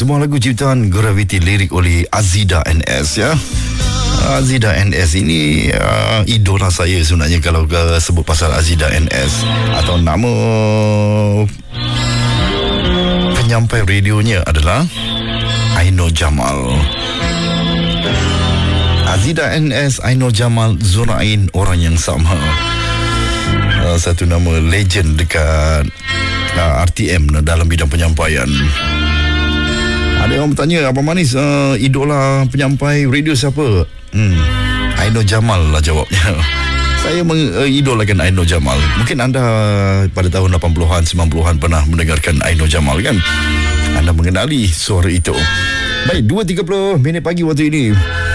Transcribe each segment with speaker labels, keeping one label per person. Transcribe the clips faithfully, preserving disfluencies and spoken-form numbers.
Speaker 1: Sebuah lagu ciptaan Gravity, lirik oleh Azida N S ya. Azida N S ini uh, idola saya sebenarnya kalau uh, sebut pasal Azida N S atau nama penyampai radionya adalah Aino Jamal. Azida N S, Aino Jamal, Zurain, orang yang sama. Uh, satu nama legend dekat uh, R T M dalam bidang penyampaian. Ada orang bertanya, Abang Manis, uh, idola penyampai radio siapa? Hmm, Aino Jamal lah jawabnya. Saya mengidolakan uh, Aino Jamal. Mungkin anda pada tahun lapan puluhan, sembilan puluhan pernah mendengarkan Aino Jamal kan? Anda mengenali suara itu. Baik, dua tiga puluh minit pagi waktu ini.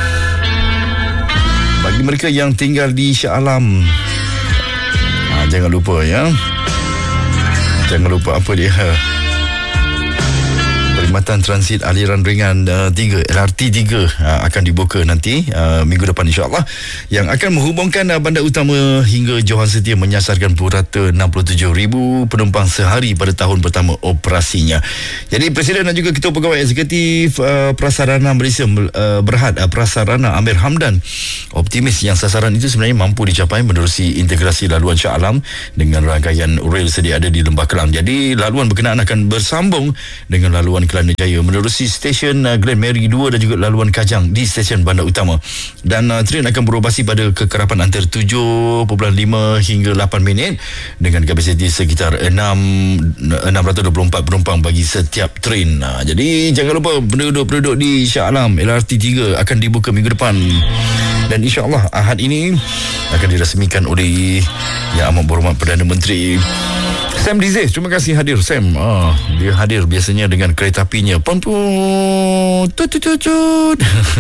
Speaker 1: Bagi mereka yang tinggal di Shah Alam, ha, jangan lupa ya. Jangan lupa apa dia? Perkhidmatan transit aliran ringan uh, tiga, L R T tiga uh, akan dibuka nanti uh, minggu depan insyaAllah, yang akan menghubungkan uh, bandar utama hingga Johan Setia, menyasarkan purata enam puluh tujuh ribu penumpang sehari pada tahun pertama operasinya. Jadi Presiden dan juga Ketua Pegawai Eksekutif uh, Prasarana Malaysia uh, Berhad uh, Prasarana Amir Hamdan optimis yang sasaran itu sebenarnya mampu dicapai menerusi integrasi laluan Shah Alam dengan rangkaian rel sedia ada di Lembah Kelang. Jadi laluan berkenaan akan bersambung dengan laluan Kelana Jaya menerusi stesen uh, Glen Mary dua dan juga laluan Kajang di stesen bandar utama. Dan uh, train akan beroperasi pada kekerapan antara tujuh perpuluhan lima hingga lapan minit dengan kapasiti sekitar enam ratus dua puluh empat penumpang bagi setiap train. Uh, jadi jangan lupa penduduk-penduduk di Shah Alam, L R T tiga akan dibuka minggu depan. Dan insyaAllah Ahad ini akan dirasmikan oleh Yang Amat Berhormat Perdana Menteri Sam Diziz. Terima kasih hadir Sam. Ah, dia hadir biasanya dengan kereta apinya. Pon-pon tut-tut-tut.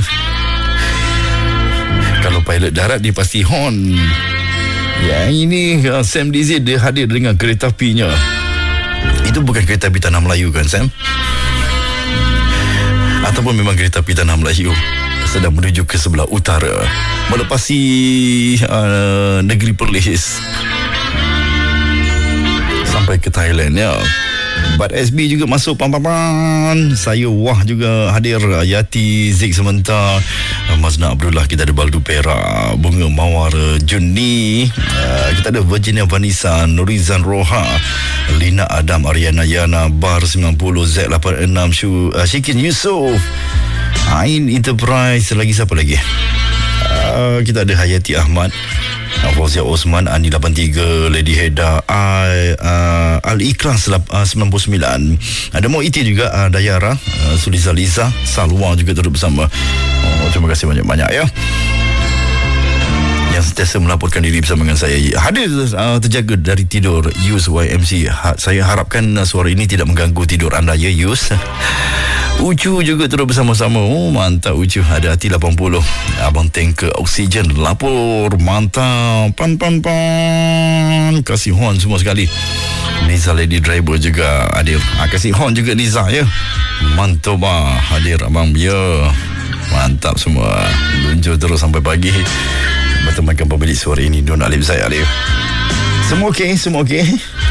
Speaker 1: Kalau pilot darat dia pasti horn. Yang ini uh, Sam Diziz dia hadir dengan kereta apinya. Itu bukan kereta api Tanah Melayu kan Sam? Ataupun memang kereta api Tanah Melayu sedang menuju ke sebelah utara melepasi uh, negeri Perlis sampai ke Thailand ya. But S B juga masuk pam-pam-pam. Saya wah juga hadir. Yati Zik sementara, Mazna Abdullah, kita ada Baldu Perak, Bunga Mawar Juni, uh, kita ada Virginia Vanessa, Nurizan Roha, Lina Adam, Ariana Yana, Bar sembilan puluh, Z lapan enam, Shu, uh, Syikin Yusof, Ain Enterprise, lagi siapa lagi? Uh, kita ada Hayati Ahmad, Fauzia Osman, Ani lapan tiga, Lady Heda, uh, uh, Al-Ikhlas uh, sembilan puluh sembilan. Ada Mo Iti juga, uh, Dayara, uh, Suliza Liza, Salwa juga turut bersama. Oh, terima kasih banyak-banyak ya yang sentiasa melaporkan diri bersama dengan saya. Hadir uh, terjaga dari tidur Yus Y M C. Ha, saya harapkan uh, suara ini tidak mengganggu tidur anda ya Yus. Ucu juga turut bersama-sama. Oh mantap Ucu. Ada Hati lapan puluh, Abang Tanker Oksigen lapor. Mantap. Pan pan pan. Kasih horn semua sekali. Niza Lady Driver juga hadir. Ha, kasih horn juga Niza ya. Mantap bah. Hadir abang ya. Mantap semua. Luncur terus sampai pagi bertemankan pemilik suara ini, Don Alif saya Alif. Semua okey, semua okey.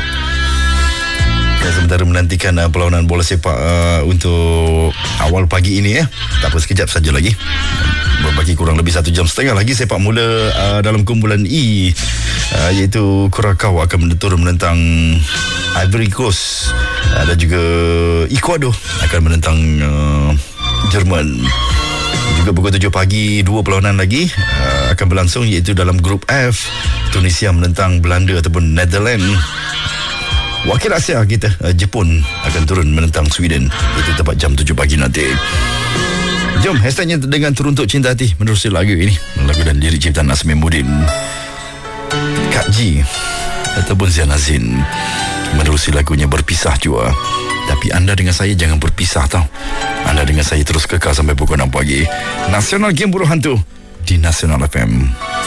Speaker 1: Dan sementara menantikan uh, perlawanan bola sepak uh, untuk awal pagi ini ya. Tak apa, sekejap saja lagi. Berbagi kurang lebih satu jam setengah lagi sepak mula uh, dalam kumpulan E, uh, iaitu Curacao akan menentur menentang Ivory Coast, uh, dan juga Ecuador akan menentang uh, Jerman. Juga pukul tujuh pagi dua perlawanan lagi uh, akan berlangsung, iaitu dalam grup F, Tunisia menentang Belanda ataupun Netherlands. Wakil Asia kita uh, Jepun akan turun menentang Sweden. Itu tepat jam tujuh pagi nanti. Jom hashtagnya dengan teruntuk cinta hati menerusi lagu ini, lagu dan lirik ciptaan Asmimuddin, Kak Ji ataupun Zian Azin, menerusi lagunya Berpisah Jua. Tapi anda dengan saya jangan berpisah tau. Anda dengan saya terus kekal sampai pukul enam pagi. Nasional Game Buruh Hantu di Nasional F M.